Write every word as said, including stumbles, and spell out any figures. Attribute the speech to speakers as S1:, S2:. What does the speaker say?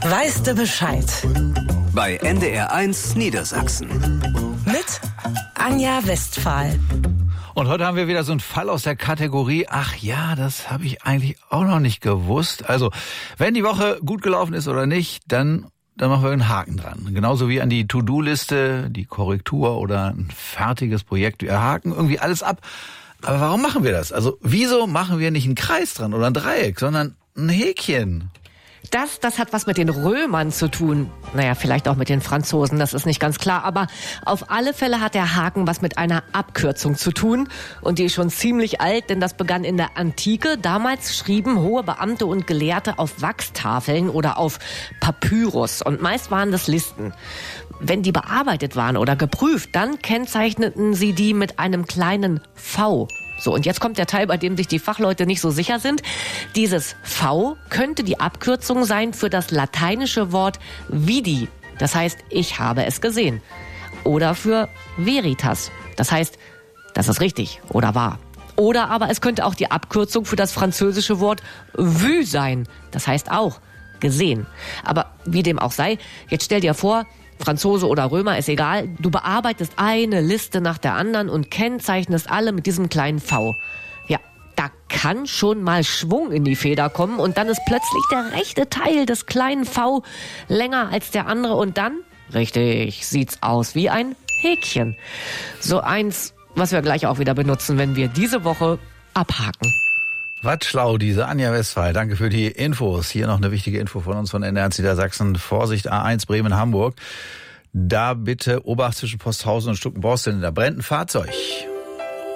S1: Weißt du Bescheid?
S2: Bei N D R eins Niedersachsen.
S1: Mit Anja Westphal.
S3: Und heute haben wir wieder so einen Fall aus der Kategorie, ach ja, das habe ich eigentlich auch noch nicht gewusst. Also, wenn die Woche gut gelaufen ist oder nicht, dann, dann machen wir einen Haken dran. Genauso wie an die To-Do-Liste, die Korrektur oder ein fertiges Projekt. Wir haken irgendwie alles ab. Aber warum machen wir das? Also, wieso machen wir nicht einen Kreis dran oder ein Dreieck, sondern ein Häkchen?
S4: Das, das hat was mit den Römern zu tun. Naja, vielleicht auch mit den Franzosen, das ist nicht ganz klar. Aber auf alle Fälle hat der Haken was mit einer Abkürzung zu tun. Und die ist schon ziemlich alt, denn das begann in der Antike. Damals schrieben hohe Beamte und Gelehrte auf Wachstafeln oder auf Papyrus. Und meist waren das Listen. Wenn die bearbeitet waren oder geprüft, dann kennzeichneten sie die mit einem kleinen V. So, und jetzt kommt der Teil, bei dem sich die Fachleute nicht so sicher sind. Dieses V könnte die Abkürzung sein für das lateinische Wort vidi. Das heißt, ich habe es gesehen. Oder für veritas. Das heißt, das ist richtig oder wahr. Oder aber es könnte auch die Abkürzung für das französische Wort vu sein. Das heißt auch gesehen. Aber wie dem auch sei, jetzt stell dir vor, Franzose oder Römer, ist egal. Du bearbeitest eine Liste nach der anderen und kennzeichnest alle mit diesem kleinen V. Ja, da kann schon mal Schwung in die Feder kommen und dann ist plötzlich der rechte Teil des kleinen V länger als der andere und dann, richtig, sieht's aus wie ein Häkchen. So eins, was wir gleich auch wieder benutzen, wenn wir diese Woche abhaken.
S3: Was schlau, diese Anja Westphal. Danke für die Infos. Hier noch eine wichtige Info von uns von N D R eins Niedersachsen. Vorsicht, A eins Bremen-Hamburg. Da bitte Obacht zwischen Posthausen und Stuckenborsteln. Da brennt ein Fahrzeug.